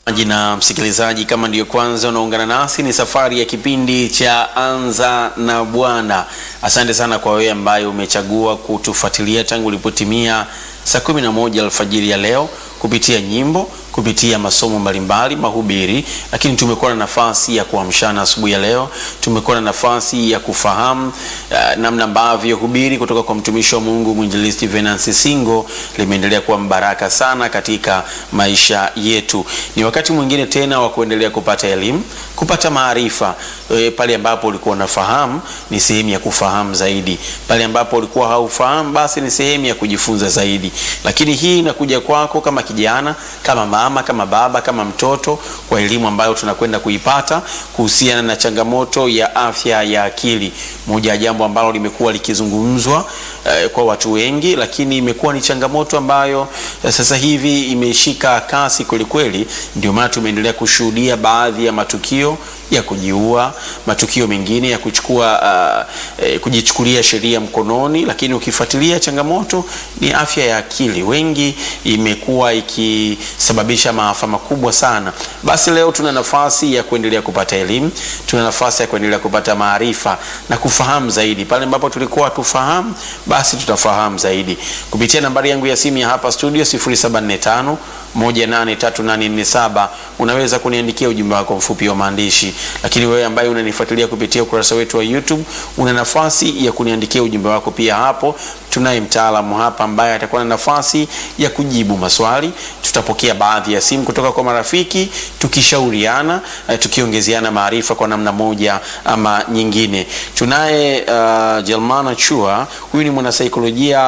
Na msikilizaji, kama ndiyo kwanza unaungana nasi, ni safari ya kipindi cha Anza na Bwana. Asante sana kwa wewe ambaye umechagua kutufuatilia tangu ulipotimia saa 11 alfajiri ya leo, kupitia nyimbo, kupitia masomo mbalimbali, mahubiri, lakini tumekuwa na nafasi ya kuamshana asubuhi ya leo. Tumekuwa na nafasi ya kufahamu namna ambavyo hubiri kutoka kwa mtumishi wa Mungu Mwinjilisti Venance Singo limeendelea kuwa mbaraka sana katika maisha yetu. Ni wakati mwingine tena wa kuendelea kupata elimu, kupata maarifa. Pale ambapo ulikuwa unafahamu, ni sehemu ya kufahamu zaidi. Pale ambapo ulikuwa haufahamu, basi ni sehemu ya kujifunza zaidi. Lakini hii inakuja kwako kama kijana, kama mama, kama baba, kama mtoto, kwa elimu ambayo tunakwenda kuipata kuhusiana na changamoto ya afya ya akili. Moja ya jambo ambalo limekuwa likizungumzwa kwa watu wengi, lakini imekuwa ni changamoto ambayo sasa hivi imeshika kasi kweli kweli. Ndio maana tumeendelea kushuhudia baadhi ya matukio ya kujiua, matukio mengine ya kujichukulia sheria mkononi. Lakini ukifuatilia, changamoto ni afya ya akili, wengi imekuwa ikisababisha maafa makubwa sana. Basi leo tuna nafasi ya kuendelea kupata elimu, tuna nafasi ya kuendelea kupata maarifa na kufahamu zaidi. Pale ambapo tulikuwa tufahamu, basi tutafahamu zaidi. Kupitia nambari yangu ya simu ya hapa studio 0745 183847 unaweza kuniandikia ujumbe wako mfupi wa maandishi. Lakini wewe ambaye unanifuatilia kupitia ukurasa wetu wa YouTube, una nafasi ya kuniandikia ujumbe wako pia hapo. Tunaye mtaalamu hapa ambaye atakuwa na nafasi ya kujibu maswali. Tutapokea baadhi ya simu kutoka kwa marafiki, tukishauriana, tukiongezeana maarifa kwa namna moja ama nyingine. Tunaye Jelmana Chua, huyu ni mwanasaikolojia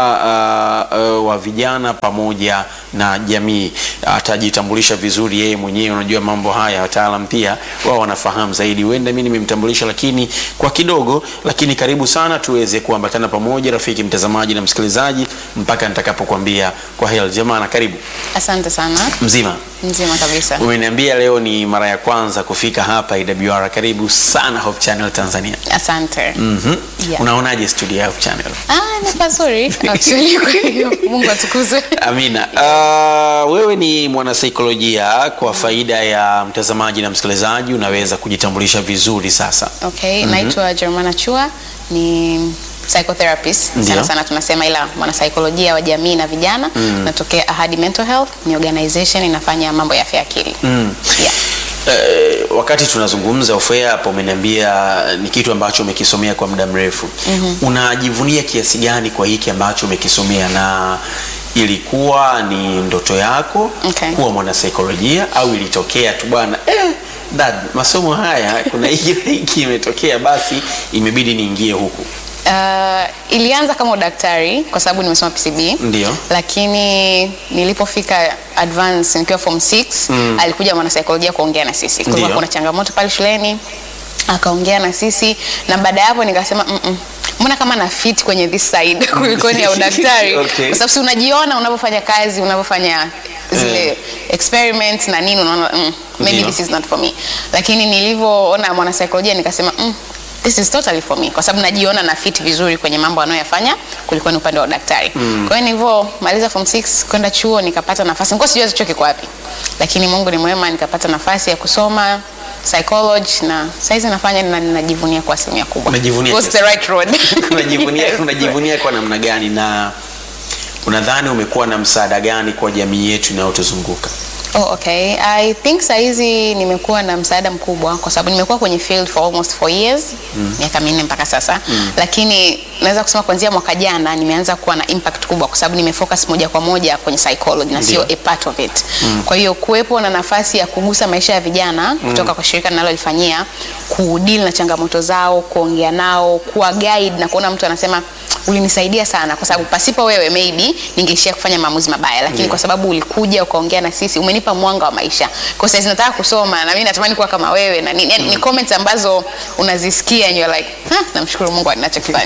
wa vijana pamoja na jamii. Atajitambulisha vizuri yeye mwenyewe. Unajua mambo haya wataalamu pia wao wanafahamu zaidi. Huenda mimi nimemtambulisha lakini kwa kidogo. Lakini karibu sana, tuweze kuambatana pamoja rafiki mtazamaji na msikilizaji mpaka nitakapokuambia kwa heri. Jelmana, karibu. Asante sana. Mzima? Mzima kabisa. Umeniambia leo ni mara ya kwanza kufika hapa IWR. Karibu sana Hope Channel Tanzania. Asante. Yeah. Unaonaje studio ya Hope Channel? Ni pazuri. Actually, kwa hiyo Mungu atukuzwe. Amina. Wewe ni mwanasaikolojia. Kwa faida ya mtazamaji na msikilizaji, unaweza kujitambulisha vizuri sasa? Okay, naitwa Jelmana Chua, ni psychotherapist. Sana tunasema, ila mwanasaikolojia wa jamii na vijana. Natokea Ahadi Mental Health, ni organization inafanya mambo ya afya ya akili. Yeah. Wakati tunazungumza ofea hapo, umeniambia ni kitu ambacho umekisomea kwa muda mrefu. Unajivunia kiasi gani kwa hiki ambacho umekisomea, na ilikuwa ni ndoto yako kuwa mwanasaikolojia, au ilitokea tu bwana dad, masomo haya kuna hiki imetokea, basi imebidi niingie huku? Ilianza kama udaktari kwa sababu nimesoma PCB. Ndio. Lakini nilipofika advance nikiwa form 6, alikuja mwanasaikolojia kuongea na sisi. Kulikuwa kuna changamoto pale shuleni, akaongea na sisi, na baada ya hapo nikasema mbona kama na fit kwenye this side kuliko ni ya udaktari. Okay. Kwa sababu unajiona unapofanya kazi, unapofanya zile experiments na nini, unaona maybe this is not for me. Lakini nilivyoona mwanasaikolojia nikasema this is totally for me, kwa sababu najiona na fit vizuri kwenye mambo anayoyafanya kuliko ni upande wa daktari. Kwa hiyo nilivyomaliza form 6 kwenda chuo, nikapata nafasi. Nilikuwa sijui chuo kiko wapi, lakini Mungu ni mwema, nikapata nafasi ya kusoma psychology, na saizi nafanya na ninajivunia kwa asilimia kubwa. Unajivunia? What's the right road? Unajivunia kwa namna gani, na unadhani umekuwa na msaada gani kwa jamii yetu inayotuzunguka? Okay. I think saizi nimekuwa na msaada mkubwa kwa sababu nimekuwa kwenye field for almost 4 years, miaka 4 mpaka sasa. Lakini naweza kusema kuanzia mwaka jana nimeanza kuwa na impact kubwa kwa sababu nimefocus moja kwa moja kwenye psychology na sio a part of it. Kwa hiyo kuwepo na nafasi ya kugusa maisha ya vijana kutoka kwa shirika ninalolifanyia, kudeal na changamoto zao, kuongea nao, kuwa guide, na kuona mtu anasema ulinisaidia sana, kwa sababu pasipo wewe maybe ningeishia kufanya maamuzi mabaya, lakini kwa sababu ulikuja ukaongea na sisi, umenipa mwanga wa maisha. Kwa sababu nataka kusoma na mimi natamani kuwa kama wewe na nini. Ni comments ambazo unazisikia and you're like, namshukuru Mungu anachokifanya.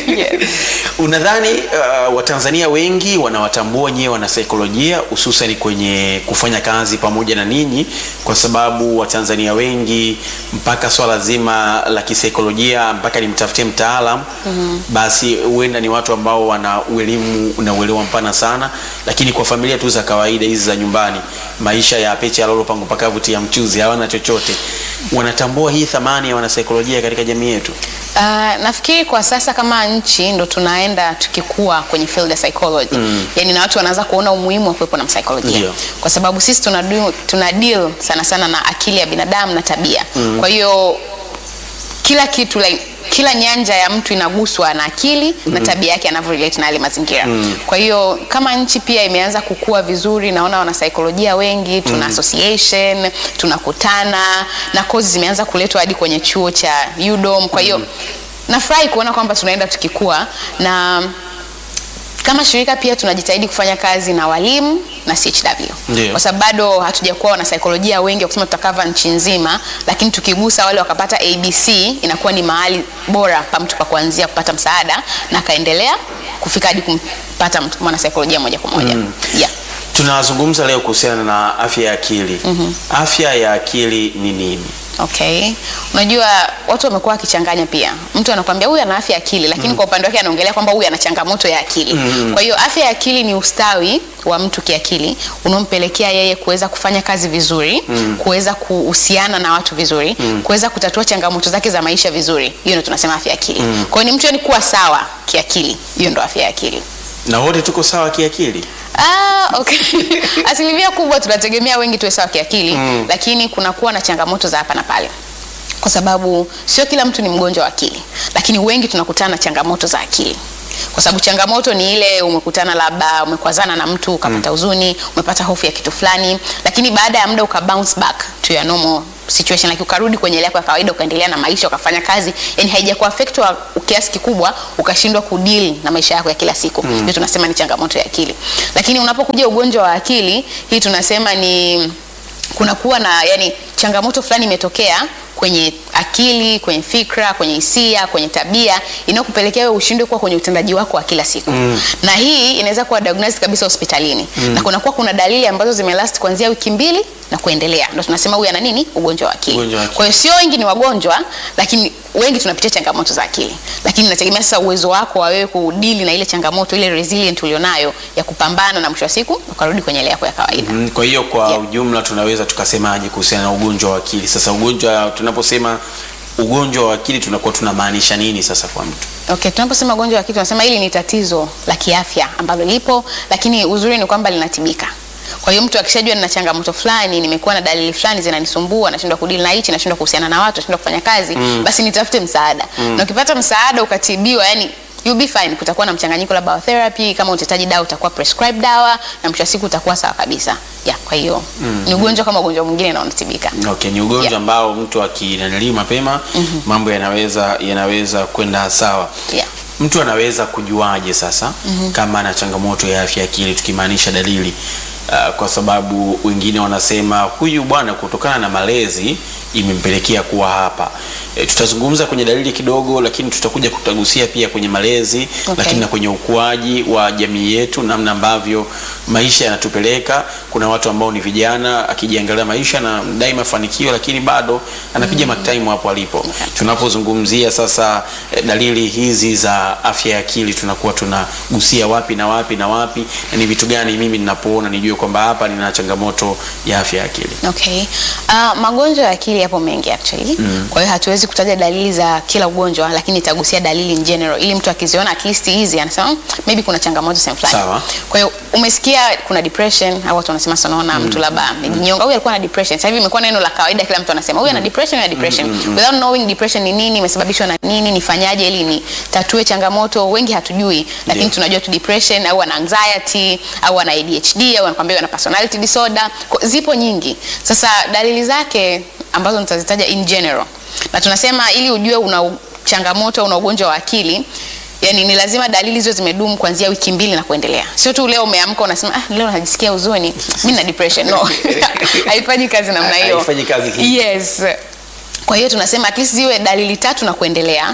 Yes. Unadhani Watanzania wengi wanawatambua nyewe wana saikolojia hususan kwenye kufanya kazi pamoja na ninyi, kwa sababu Watanzania wengi mpaka swala zima la kisaikolojia mpaka nimtafutie mtaalam basi huenda ni watu ambao wana elimu na uelewa mpana sana, lakini kwa familia tu za kawaida hizi za nyumbani, maisha ya peche ya lolo pangu pakavu tia mchuzi, hawana chochote. Wanatambua hii thamani ya wana saikolojia katika jamii yetu? Nafikiri kwa sasa kama nchi ndo tunaenda tukikua kwenye field ya psychology. Yani na watu wanaanza kuona umuhimu wa kuwepo na psycholojia. Kwa sababu sisi tuna deal sana sana na akili ya binadamu na tabia. Kwa hiyo kila kitu kila nyanja ya mtu inaguswa na akili na tabia yake anavyorelate na ile mazingira. Kwa hiyo kama nchi pia imeanza kukua vizuri, naona wana saikolojia wengi, tuna association, tunakutana na courses zimeanza kuletwa hadi kwenye chuo cha UDOM. Kwa hiyo nafurahi kuona kwamba tunaenda tukikua, na kama shirika pia tunajitahidi kufanya kazi na walimu na CHW. Kwa sababu bado hatujakuwa wana saikolojia wengi kusema tutakava nchi nzima, lakini tukigusa wale wakapata ABC inakuwa ni mahali bora pa mtu pa kuanzia kupata msaada na kaendelea kufika hadi kumpata mwana saikolojia moja kwa moja. Tunazungumza leo kuhusiana na afya ya akili. Afya ya akili ni nini? Okay. Unajua watu wamekuwa wakichanganya pia. Mtu anakuambia huyu ana afya ya akili, lakini kwa upande wake anaongelea kwamba huyu ana changamoto ya akili. Kwa hiyo afya ya akili ni ustawi wa mtu kiakili unaompelekea yeye kuweza kufanya kazi vizuri, kuweza kuhusiana na watu vizuri, kuweza kutatua changamoto zake za maisha vizuri. Hiyo ndio tunasema afya ya akili. Kwa hiyo ni mtu kuwa sawa kiakili. Hiyo ndio afya ya akili. Na wote tuko sawa kiakili? Okay. Asilimia kubwa tunategemea wengi tuwe sawa kiakili, lakini kunakuwa na changamoto za hapa na pale. Kwa sababu sio kila mtu ni mgonjwa wa akili, lakini wengi tunakutana na changamoto za akili. Kwa sababu changamoto ni ile umekutana labda umekwazana na mtu ukapata huzuni, umepata hofu ya kitu fulani, lakini baada ya muda bounce back to your normal situation, like ukarudi kwenye ile yako ya kawaida, ukaendelea na maisha, ukafanya kazi, yani haijakuwa affect kwa kiasi kikubwa ukashindwa kudeal na maisha yako ya kila siku. Ndio tunasema ni changamoto ya akili. Lakini unapokuja ugonjwa wa akili, hii tunasema ni kunakuwa na yani changamoto fulani imetokea kwenye akili, kwenye fikra, kwenye hisia, kwenye tabia, inakupelekea wewe ushindwe kuwa kwenye utendaji wako wa kila siku. Na hii inaweza kuwa diagnosed kabisa hospitalini. Na kuna dalili ambazo zimelast kuanzia wiki 2 na kuendelea. Ndio tunasema huyu ana nini? Ugonjwa wa akili. Kwa hiyo sio wengi ni wagonjwa, lakini wengi tunapitia changamoto za akili. Lakini inategemea sasa uwezo wako wa wewe kudili na ile changamoto, ile resilient ulionayo ya kupambana na mwisho wa siku ukarudi kwenye ile yako ya kawaida. Kwa hiyo kwa ujumla tunaweza tukasemaje kuhusiana na ugonjwa wa akili? Sasa ugonjwa, tunaposema ugonjwa wa akili tunakuwa tunamaanisha nini sasa kwa mtu? Okay, tunaposema ugonjwa wa akili tunasema hili ni tatizo la kiafya ambalo lipo, lakini uzuri ni kwamba linatibika. Kwa hiyo mtu akishajua nina changamoto fulani, nimekuwa na dalili fulani zinanisumbua, nashindwa kudili na hichi, nashindwa kuhusiana na watu, nashindwa kufanya kazi, basi nitafute msaada. Na ukipata msaada ukatibiwa, yani you'll be fine. Kutakuwa na mchanganyiko labda wa therapy, kama utahitaji dawa utakuwa prescribed dawa, na mwisho wa siku utakuwa sawa kabisa. Kwa hiyo ni ugonjwa kama ugonjwa mwingine na unatibika. Okay, ni ugonjwa ambao mtu akinanili mapema mambo yanaweza kwenda sawa. Mtu anaweza kujuaje sasa kama ana changamoto ya afya ya akili, tukimaanisha dalili? Kwa sababu wengine wanasema huyu bwana kutokana na malezi imempelekea kuwa hapa. Tutazungumza kwenye dalili kidogo, lakini tutakuja kutagusia pia kwenye malezi, lakini na kwenye ukuaji wa jamii yetu, namna ambavyo maisha yanatupeleka. Kuna watu ambao ni vijana, akijiangalia maisha na dai mafanikio, lakini bado anapiga mark time hapo alipo. Tunapozungumzia sasa dalili hizi za afya ya akili, tunakuwa tunagusia wapi na wapi na wapi, na ni vitu gani mimi ninapoona nijue kwamba hapa nina changamoto ya afya ya akili? Okay. Magonjwa ya akili yapo mengi actually. Kwa hiyo hatuwezi kutaja dalili za kila ugonjwa, lakini nitagusia dalili in general ili mtu akiziona at least hizi anasema maybe kuna changamoto sehemu fulani. Sawa. Kwa hiyo umesikia kuna depression, au watu wanasema sonaona mtu labda amejinyonga, huyu alikuwa na depression. Sasa hivi imekuwa neno la kawaida, kila mtu anasema huyu ana depression, ana depression. Without knowing depression ni nini, imesababishwa na nini, nifanyaje ili ni tatue changamoto, wengi hatujui. Lakini tunajua tu depression au ana anxiety au ana ADHD au anakuambia ana personality disorder. Zipo nyingi. Sasa dalili zake ambazo nitazitaja in general. Na tunasema ili ujue una changamoto, una ugonjwa wa akili, yani ni lazima dalili hizo zimedumu kuanzia wiki 2 na kuendelea. Sio tu leo umeamka unasema leo najisikia huzuni, mimi na depression. No. Haifanyi kazi namna hiyo. Haifanyi kazi hii. Yes. Kwa hiyo tunasema at least ziwe dalili 3 na kuendelea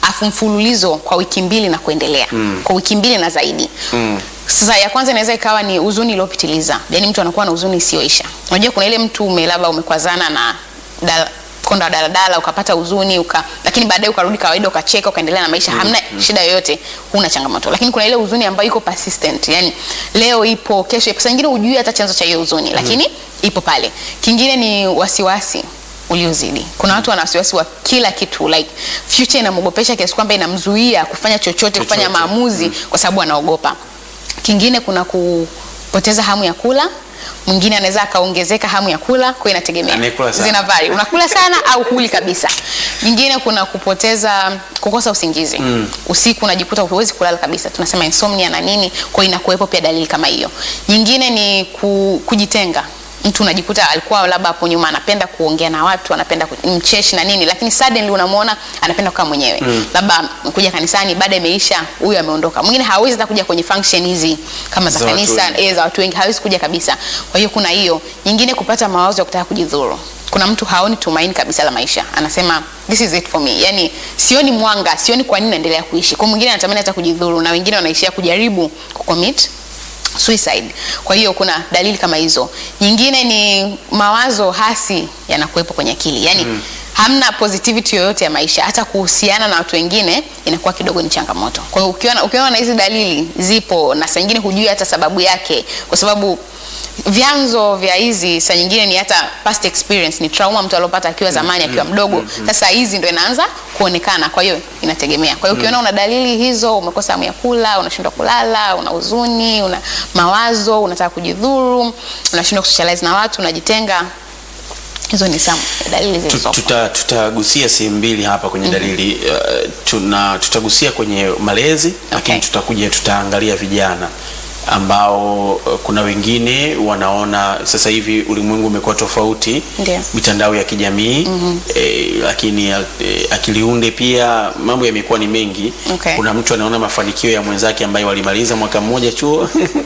afu mfululizo kwa wiki 2 na kuendelea. Kwa wiki 2 na zaidi. Sasa ya kwanza inaweza ikawa ni huzuni iliyopitiliza. Yaani mtu anakuwa na huzuni isiyoisha. Unajua kuna ile mtu labda umekwazana na konda daladala ukapata huzuni lakini baadaye ukarudi kawaida ukacheka ukaendelea na maisha, hamna shida yoyote, huna changamoto. Lakini kuna ile huzuni ambayo iko persistent. Yaani leo ipo, kesho ipo. Sasa nyingine hujui hata chanzo cha hiyo huzuni, lakini ipo pale. Kingine ni wasiwasi uliozidi. Kuna watu wana wasiwasi wa kila kitu, like future inamogopesha kiasi kwamba inamzuia kufanya chochote, kufanya maamuzi kwa sababu anaogopa. Kingine kuna kupoteza hamu ya kula. Mwingine anaweza akaongezeka hamu ya kula, kwa inategemea. Zinavari. Unakula sana au huli kabisa. Nyingine kuna kukosa usingizi. Usiku unajikuta huwezi kulala kabisa. Tunasema insomnia na nini, kwa inakuwepo pia dalili kama hiyo. Nyingine ni kujitenga. Mtu unajikuta alikuwa labda hapo nyuma anapenda kuongea na watu, anapenda mcheshi na nini, lakini suddenly unamuona anapenda kukaa mwenyewe. Labda kuja kanisani, baada imeisha huyu ameondoka. Mwingine hawezi hata kuja kwenye function hizi kama za kanisa, za watu wengi, hawezi kuja kabisa. Kwa hiyo kuna hiyo. Nyingine kupata mawazo ya kutaka kujidhuru. Kuna mtu haoni tumaini kabisa la maisha. Anasema this is it for me. Yaani sioni mwanga, sioni kwa nini naendelea kuishi. Kwa mwingine anatamani hata kujidhuru, na wengine wanaishia kujaribu kucommit suicide. Kwa hiyo kuna dalili kama hizo. Nyingine ni mawazo hasi yanakuwepo kwenye akili. Yaani hamna positivity yoyote ya maisha, hata kuhusiana na watu wengine inakuwa kidogo ni changamoto. Kwa hiyo ukiona na hizi dalili zipo, na saa nyingine hujui hata sababu yake, kwa sababu vyanzo vya hizi saa nyingine ni hata past experience, ni trauma mtu alopata akiwa zamani, akiwa mdogo. Sasa hizi ndio inaanza kuonekana, kwa hiyo inategemea. Kwa hiyo ukiona una dalili hizo, umekosa hamu ya kula, unashindwa kulala, una huzuni, una mawazo, unataka kujidhuru, unashindwa kusocialize na watu, unajitenga, hizo ni dalili zilizopo. Tutagusia sehemu mbili hapa kwenye dalili. Tutagusia kwenye malezi, lakini tutaangalia vijana ambao kuna wengine wanaona sasa hivi ulimwengu umekuwa tofauti, mitandao ya kijamii, lakini akiliunde pia mambo yamekuwa ni mengi. Kuna mtu anaona mafanikio ya mwenzake ambaye walimaliza mwaka mmoja chuo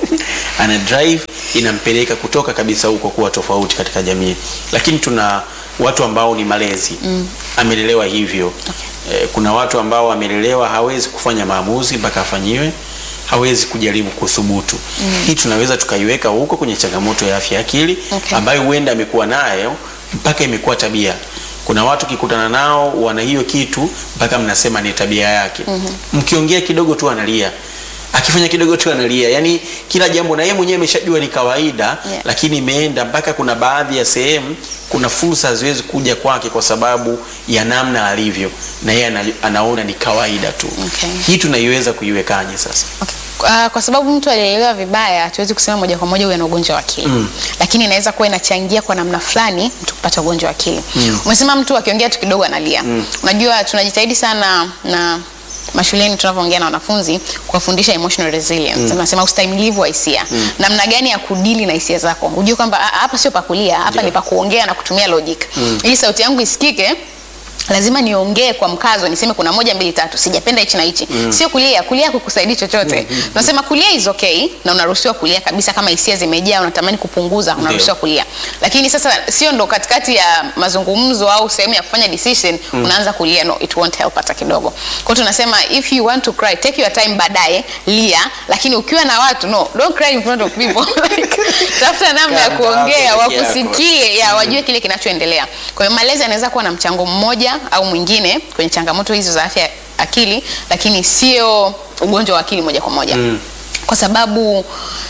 ana drive inampeleka kutoka kabisa huko kuwa tofauti katika jamii. Lakini tuna watu ambao ni malezi, amelelewa hivyo. Kuna watu ambao amelelewa hawezi kufanya maamuzi mpaka afanyiwe, hawezi kujaribu kuthubutu. Hii tunaweza tukaiweka huko kwenye changamoto ya afya akili, ambayo huenda amekuwa nayo mpaka imekuwa tabia. Kuna watu kikutana nao wana hiyo kitu mpaka mnasema ni tabia yake. Mkiongea kidogo tu analia, akifanya kidogo tu analia. Yaani kila jambo na yeye mwenyewe ameshajua ni kawaida, lakini imeenda mpaka kuna baadhi ya sehemu kuna fursa haziwezi kuja kwake kwa sababu ya namna alivyo, na yeye anaona ni kawaida tu. Hii tunaiweza kuiwekaje sasa? Kwa sababu mtu alielewa vibaya, hatuwezi kusema moja kwa moja huyu ana ugonjwa wa akili. Lakini inaweza kuwa inachangia kwa namna fulani mtu kupata ugonjwa wa akili. Umesema mtu akiongea tu kidogo analia. Unajua tunajitahidi sana na mashuleni tunapoongea na wanafunzi kuwafundisha emotional resilience. Tunasema ustahimilivu wa hisia. Namna gani ya kudili na hisia zako. Unajua kwamba hapa sio pa kulia, hapa ni pa kuongea na kutumia logic. Ili sauti yangu isikike, lazima niongee kwa mkazo, niseme kuna 1 2 3, sijapenda hichi na hichi. Sio kulia kukusaidia chochote. Tunasema kulia is okay, na unaruhusiwa kulia kabisa kama hisia zimejaa, unatamani kupunguza, unaruhusiwa kulia. Lakini sasa sio ndo katikati ya mazungumzo au sehemu ya kufanya decision unaanza kulia, no, it won't help hata kidogo. Kwa hiyo tunasema if you want to cry, take your time, baadaye lia, lakini ukiwa na watu, no, don't cry in front of people. Tafuta namna ya kuongea, wakusikie, wajue kile kinachoendelea. Kwa hiyo malezi yanaweza kuwa na mchango mmoja au mwingine kwenye changamoto hizo za afya akili, lakini sio ugonjwa wa akili moja kwa moja. Kwa sababu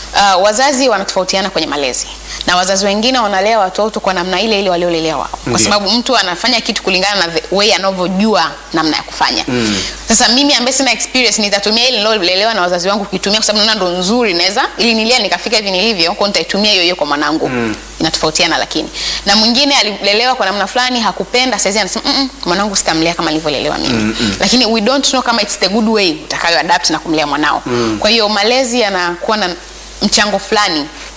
wazazi wanatofautiana kwenye malezi, na wazazi wengine wanalea watoto kwa namna ile ile waliolelewa wao, kwa sababu mtu anafanya kitu kulingana na the way anavyojua namna ya kufanya. Sasa mimi ambaye sina experience nitatumia ile nilolelewa na wazazi wangu kuitumia, kwa sababu naona ndo nzuri, naweza ili nilia nikafika hivi nilivyo, kwa nitaitumia hiyo hiyo kwa mwanangu. Inatofautiana. Lakini na mwingine alilelewa kwa namna fulani, hakupenda, sasa anasema mwanangu sitamlea kama alivyolelewa mimi. Lakini we don't know kama it's the good way utakayo adapt na kumlea mwanao. Kwa hiyo malezi yanakuwa na mchango fulani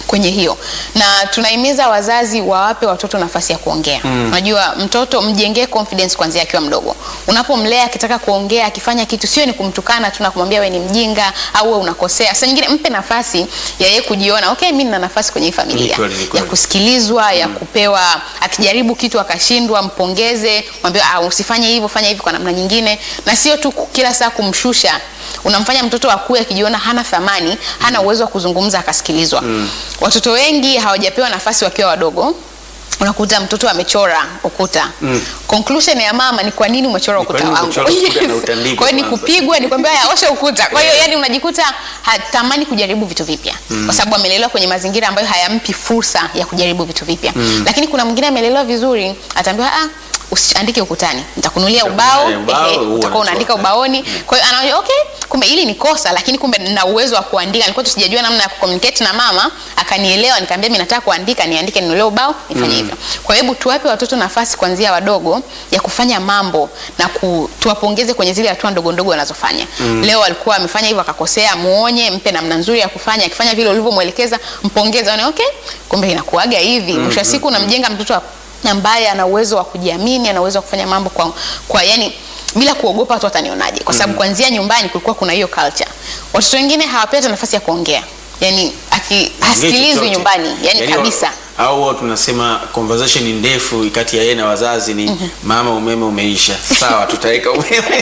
kwenye hiyo, na tunahimiza wazazi wawape watoto nafasi ya kuongea. Unajua mtoto mjengee confidence kuanzia akiwa mdogo. Unapomlea akitaka kuongea, akifanya kitu, sio ni kumtukana tu na kumwambia wewe ni mjinga au wewe unakosea. Sasa nyingine mpe nafasi ya yeye kujiona, okay, mimi nina nafasi kwenye hii familia ya kusikilizwa, ya kupewa, akijaribu kitu akashindwa, mpongeze, mwambie usifanye hivyo, fanya hivi kwa namna nyingine, na sio tu kila saa kumshusha. Unamfanya mtoto akue akijiona hana thamani, hana uwezo wa kuzungumza akasikilizwa. Watoto wengi hawajapewa nafasi wakiwa wadogo. Unakuta mtoto amechora ukuta. Conclusion ya mama ni kwa nini umechora ukuta wangu? Kwa hiyo ni kupigwa, ni kwambia haya osha ukuta. Kwa hiyo yani unajikuta hatamani kujaribu vitu vipya. Kwa sababu amelelewa kwenye mazingira ambayo hayampi fursa ya kujaribu vitu vipya. Lakini kuna mwingine amelelewa vizuri, ataambiwa usiandike ukutani, nitakunulia ubao, utakuwa unaandika ubaoni. Kwa hiyo anaona okay, kumbe hili ni kosa, lakini kumbe nina uwezo wa kuandika. Nilikuwa tusijajua namna ya kucommunicate na mama, akanielewa, nikamwambia mimi nataka kuandika, niandike, ninulie ubao, nifanye hivyo. Kwa hiyo tuwape watoto nafasi kuanzia wadogo ya kufanya mambo na tuwapongeze kwenye zile hatua ndogo ndogo wanazofanya. Leo alikuwa amefanya hivyo akakosea, muonye, mpe namna nzuri ya kufanya, akifanya vile ulivyomuelekeza, mpongeze, aone okay, kumbe inakuaga hivi. Mwisho wa siku unamjenga mtoto ambaye ana uwezo wa kujiamini, ana uwezo wa kufanya mambo kwa yani bila kuogopa watu watanionaje, kwa sababu kuanzia nyumbani kulikuwa kuna hiyo culture. Watoto wengine hawapati nafasi ya kuongea, yani hasikilizwi nyumbani, yani kabisa. Au tunasema conversation ni ndefu kati ya yeye na wazazi ni mama, umeme umeisha, sawa tutaweka umeme.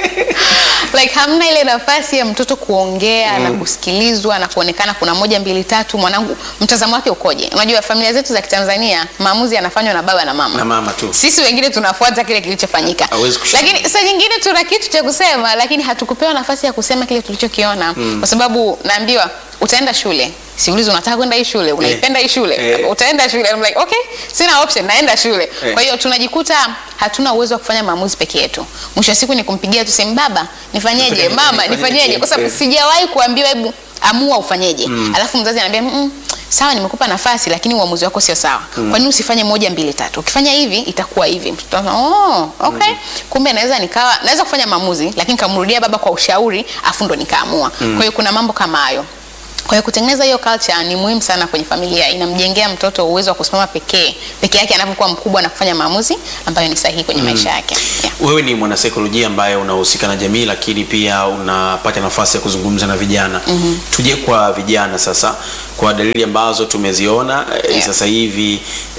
Like hamna ile nafasi ya mtoto kuongea na kusikilizwa na kuonekana kuna 1 2 3 mwanangu mtazamo wake ukoje. Unajua familia zetu za Kitanzania maamuzi yanafanywa na baba na mama. Na mama tu. Sisi wengine tunafuata kile kilichofanyika. Lakini saa nyingine tuna kitu cha kusema, lakini hatukupewa nafasi ya kusema kile tulichokiona. Kwa sababu naambiwa utaenda shule, siulizo unataka kwenda hii shule, unaipenda hii shule, utaenda shule. I'm like okay, sina option, naenda shule. Kwa hiyo tunajikuta hatuna uwezo wa kufanya maamuzi peke yetu. Mwisho wa siku ni kumpigia tu simu, baba nifanyeje, mama nifanyeje, kwa sababu sijawahi kuambiwa hebu amua ufanyeje. Alafu mzazi ananiambia sawa, nimekupa nafasi lakini uamuzi wako sio sawa. Kwa nini usifanye 1 2 3? Ukifanya hivi itakuwa hivi. Mtoto okay. Kumbe naweza kufanya maamuzi lakini kamrudia baba kwa ushauri afu ndo nikaamua. Kwa hiyo kuna mambo kama hayo. Kwa hiyo kutengeneza hiyo culture ni muhimu sana kwenye familia. Inamjengea mtoto uwezo wa kusimama peke yake anapokuwa mkubwa na kufanya maamuzi ambayo ni sahihi kwenye maisha yake. Wewe ni mwanasaikolojia ambaye unahusika na jamii lakini pia unapata nafasi ya kuzungumza na vijana. Tuje kwa vijana sasa, kwa dalili ambazo tumeziona sasa hivi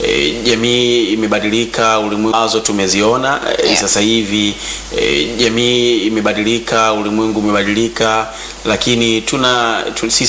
jamii imebadilika, ulimwengu ambazo tumeziona sasa hivi jamii imebadilika, ulimwengu umebadilika, lakini sisi